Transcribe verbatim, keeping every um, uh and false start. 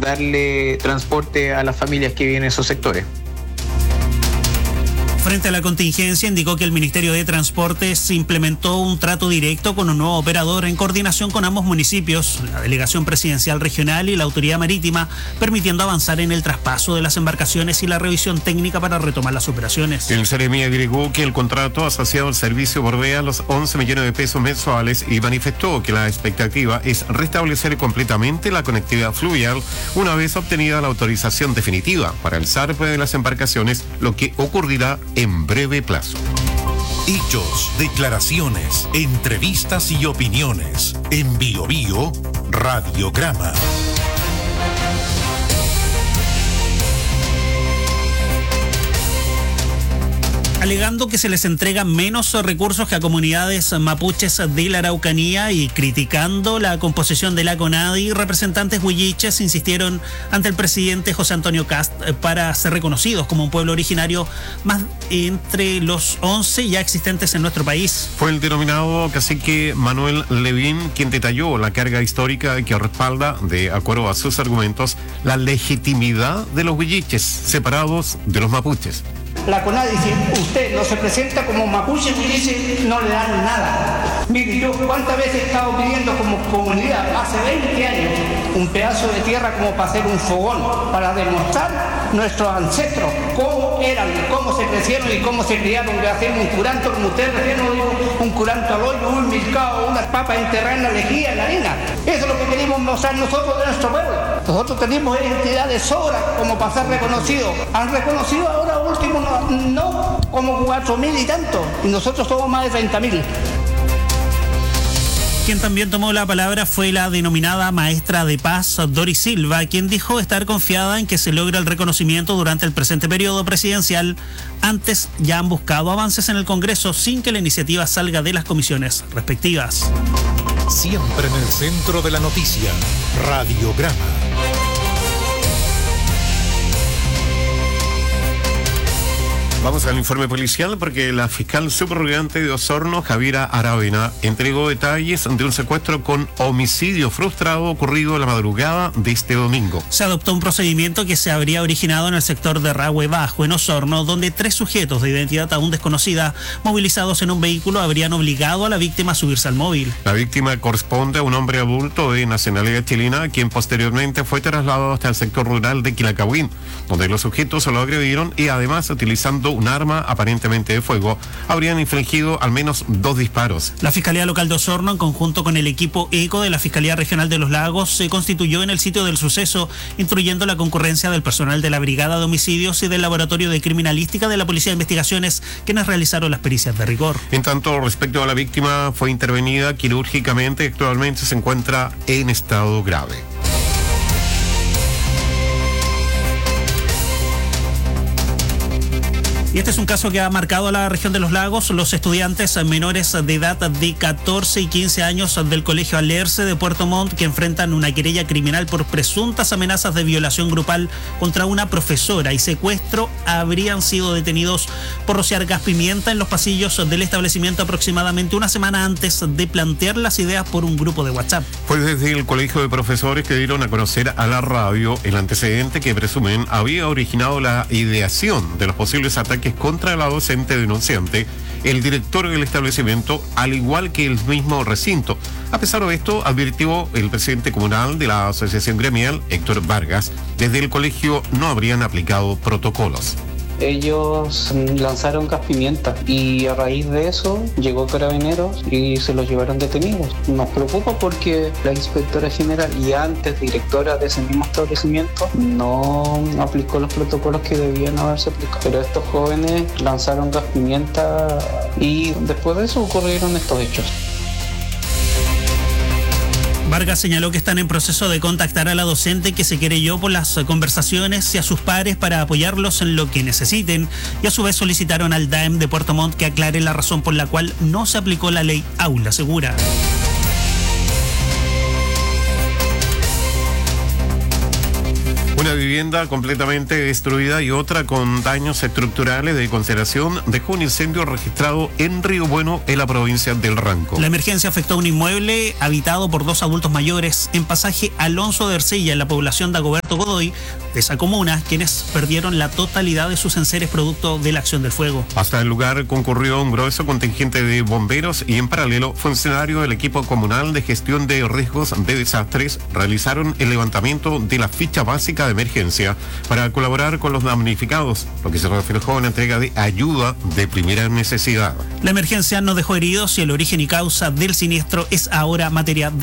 darle transporte a las familias que viven en esos sectores. Frente a la contingencia, indicó que el Ministerio de Transportes implementó un trato directo con un nuevo operador en coordinación con ambos municipios, la Delegación Presidencial Regional y la Autoridad Marítima, permitiendo avanzar en el traspaso de las embarcaciones y la revisión técnica para retomar las operaciones. El Seremi agregó que el contrato asociado al servicio bordea los once millones de pesos mensuales y manifestó que la expectativa es restablecer completamente la conectividad fluvial una vez obtenida la autorización definitiva para el zarpe de las embarcaciones, lo que ocurrirá en breve plazo. Hechos, declaraciones, entrevistas y opiniones. En Bio Bio, Radiograma. Alegando que se les entregan menos recursos que a comunidades mapuches de la Araucanía y criticando la composición de la CONADI, representantes huilliches insistieron ante el presidente José Antonio Kast para ser reconocidos como un pueblo originario más entre los once ya existentes en nuestro país. Fue el denominado cacique Manuel Levín quien detalló la carga histórica que respalda, de acuerdo a sus argumentos, la legitimidad de los huilliches separados de los mapuches. La CONADI dice, usted no se presenta como mapuche y dice, no le dan nada. Mire, yo cuántas veces he estado pidiendo como comunidad, hace veinte años, un pedazo de tierra como para hacer un fogón, para demostrar nuestros ancestros, cómo eran, cómo se crecieron y cómo se criaron, de hacer un curanto, como usted recién lo dijo, un curanto al hoyo, un milcao, unas papas enterradas en la lejía, en la arena. Eso es lo que queremos mostrar nosotros de nuestro pueblo. Nosotros tenemos identidad de sobra como para ser reconocidos. Han reconocido ahora último, no, no como cuatro mil y tanto, y nosotros somos más de treinta mil. Quien también tomó la palabra fue la denominada maestra de paz, Doris Silva, quien dijo estar confiada en que se logre el reconocimiento durante el presente periodo presidencial. Antes ya han buscado avances en el Congreso sin que la iniciativa salga de las comisiones respectivas. Siempre en el centro de la noticia, Radiograma. Vamos al informe policial porque la fiscal subrogante de Osorno, Javiera Aravena, entregó detalles de un secuestro con homicidio frustrado ocurrido la madrugada de este domingo. Se adoptó un procedimiento que se habría originado en el sector de Rahue Bajo, en Osorno, donde tres sujetos de identidad aún desconocida, movilizados en un vehículo, habrían obligado a la víctima a subirse al móvil. La víctima corresponde a un hombre adulto de nacionalidad chilena, quien posteriormente fue trasladado hasta el sector rural de Quilacahuín, donde los sujetos lo agredieron y además, utilizando un arma aparentemente de fuego, habrían infligido al menos dos disparos. La Fiscalía Local de Osorno, en conjunto con el equipo ECO de la Fiscalía Regional de los Lagos, se constituyó en el sitio del suceso, instruyendo la concurrencia del personal de la Brigada de Homicidios y del Laboratorio de Criminalística de la Policía de Investigaciones, quienes realizaron las pericias de rigor. En tanto, respecto a la víctima, fue intervenida quirúrgicamente y actualmente se encuentra en estado grave. Y este es un caso que ha marcado a la región de los lagos. Los estudiantes menores de edad de catorce y quince años del Colegio Alerce de Puerto Montt, que enfrentan una querella criminal por presuntas amenazas de violación grupal contra una profesora y secuestro, habrían sido detenidos por rociar gas pimienta en los pasillos del establecimiento aproximadamente una semana antes de plantear las ideas por un grupo de WhatsApp. Fue desde el colegio de profesores que dieron a conocer a la radio el antecedente que presumen había originado la ideación de los posibles ataques contra la docente denunciante, el director del establecimiento, al igual que el mismo recinto. A pesar de esto, advirtió el presidente comunal de la asociación gremial, Héctor Vargas, desde el colegio no habrían aplicado protocolos. Ellos lanzaron gas pimienta y a raíz de eso llegó Carabineros y se los llevaron detenidos. Nos preocupa porque la inspectora general y antes directora de ese mismo establecimiento no aplicó los protocolos que debían haberse aplicado. Pero estos jóvenes lanzaron gas pimienta y después de eso ocurrieron estos hechos. Vargas señaló que están en proceso de contactar a la docente que se querelló por las conversaciones y a sus pares para apoyarlos en lo que necesiten, y a su vez solicitaron al D A E M de Puerto Montt que aclare la razón por la cual no se aplicó la ley Aula Segura. Una vivienda completamente destruida y otra con daños estructurales de consideración dejó un incendio registrado en Río Bueno, en la provincia del Ranco. La emergencia afectó a un inmueble habitado por dos adultos mayores en pasaje Alonso de Ercilla, en la población de Agoberto Alberto Godoy de esa comuna, quienes perdieron la totalidad de sus enseres producto de la acción del fuego. Hasta el lugar concurrió un grueso contingente de bomberos y en paralelo funcionarios del equipo comunal de gestión de riesgos de desastres realizaron el levantamiento de la ficha básica de emergencia para colaborar con los damnificados, lo que se reflejó en la entrega de ayuda de primera necesidad. La emergencia no dejó heridos y el origen y causa del siniestro es ahora materia de